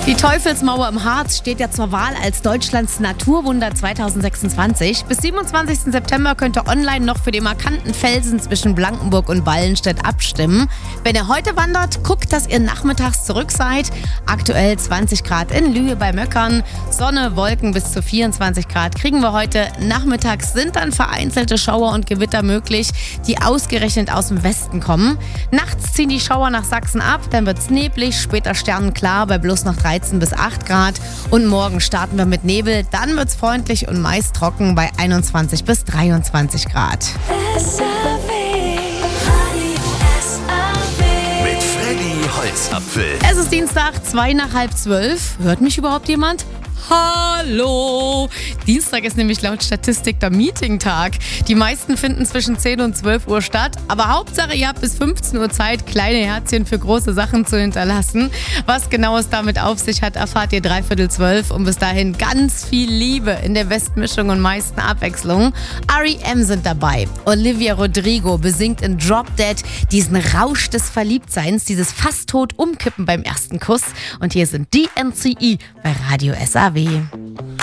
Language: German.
Die Teufelsmauer im Harz steht ja zur Wahl als Deutschlands Naturwunder 2026. Bis 27. September könnt ihr online noch für den markanten Felsen zwischen Blankenburg und Wallenstedt abstimmen. Wenn ihr heute wandert, guckt, dass ihr nachmittags zurück seid. Aktuell 20 Grad in Lühe bei Möckern. Sonne, Wolken bis zu 24 Grad kriegen wir heute. Nachmittags sind dann vereinzelte Schauer und Gewitter möglich, die ausgerechnet aus dem Westen kommen. Nachts ziehen die Schauer nach Sachsen ab, dann wird es neblig, später sternenklar bei bloß noch 13 bis 8 Grad. Und morgen starten wir mit Nebel, dann wird es freundlich und meist trocken bei 21 bis 23 Grad. Mit Freddy Holzapfel. Es ist Dienstag, 11:55. Hört mich überhaupt jemand? Hallo! Dienstag ist nämlich laut Statistik der Meeting-Tag. Die meisten finden zwischen 10 und 12 Uhr statt. Aber Hauptsache, ihr habt bis 15 Uhr Zeit, kleine Herzchen für große Sachen zu hinterlassen. Was genau es damit auf sich hat, erfahrt ihr 11:45. Und bis dahin ganz viel Liebe in der Bestmischung und meisten Abwechslung. R.E.M. sind dabei. Olivia Rodrigo besingt in Drop Dead diesen Rausch des Verliebtseins, dieses fast tot umkippen beim ersten Kuss. Und hier sind die NCE bei Radio SAW.